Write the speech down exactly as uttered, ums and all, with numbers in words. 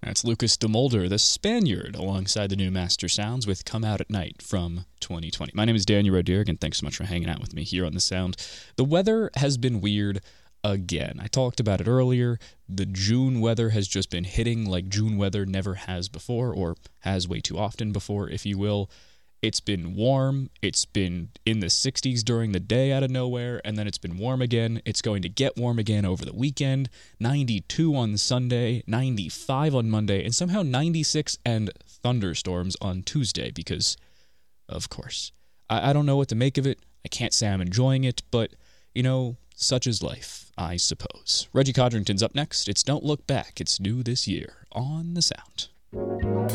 That's Lucas DeMolder, the Spaniard, alongside the new Master Sounds with Come Out at Night from twenty twenty. My name is Daniel Roderick, and thanks so much for hanging out with me here on The Sound. The weather has been weird again. I talked about it earlier. The June weather has just been hitting like June weather never has before, or has way too often before, if you will. It's been warm. It's been in the sixties during the day out of nowhere, and then it's been warm again. It's going to get warm again over the weekend. ninety-two on Sunday, ninety-five on Monday, and somehow ninety-six and thunderstorms on Tuesday because, of course. I, I don't know what to make of it. I can't say I'm enjoying it, but, you know, such is life, I suppose. Reggie Codrington's up next. It's Don't Look Back. It's new this year on The Sound.